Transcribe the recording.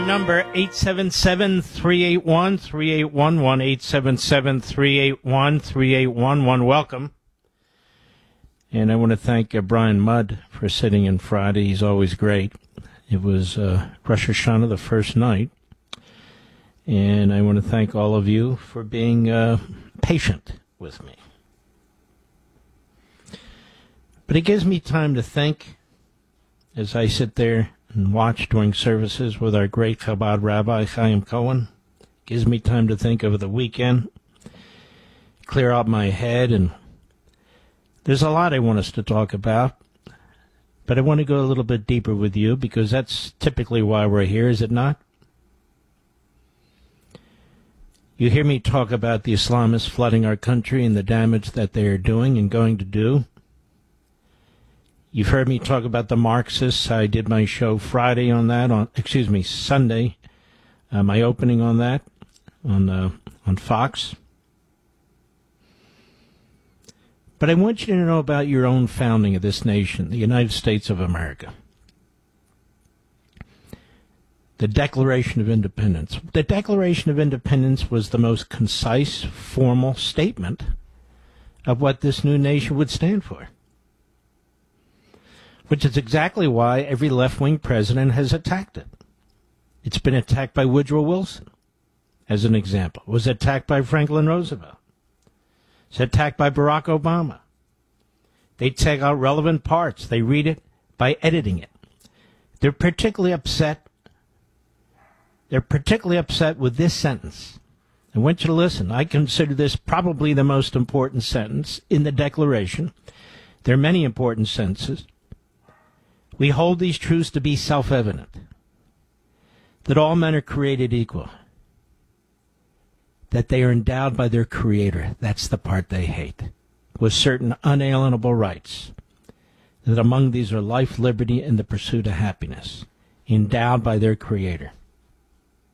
Number 877-381-3811, 877-381-3811. Welcome. And I want to thank Brian Mudd for sitting in Friday. He's always great. It was Rosh Hashanah, the first night. And I want to thank all of you for being patient with me. But it gives me time to think as I sit there and watch during services with our great Chabad Rabbi, Chaim Cohen. It gives me time to think over the weekend, clear out my head, and there's a lot I want us to talk about. But I want to go a little bit deeper with you because that's typically why we're here, is it not? You hear me talk about the Islamists flooding our country and the damage that they are doing and going to do. You've heard me talk about the Marxists. I did my show Friday on that, Sunday, my opening on that, on Fox. But I want you to know about your own founding of this nation, the United States of America. The Declaration of Independence. The Declaration of Independence was the most concise, formal statement of what this new nation would stand for, which is exactly why every left-wing president has attacked it. It's been attacked by Woodrow Wilson, as an example. It was attacked by Franklin Roosevelt. It's attacked by Barack Obama. They take out relevant parts. They read it by editing it. They're particularly upset with this sentence. I want you to listen. I consider this probably the most important sentence in the Declaration. There are many important sentences. We hold these truths to be self-evident, that all men are created equal, that they are endowed by their Creator, that's the part they hate, with certain unalienable rights, that among these are life, liberty, and the pursuit of happiness, endowed by their Creator.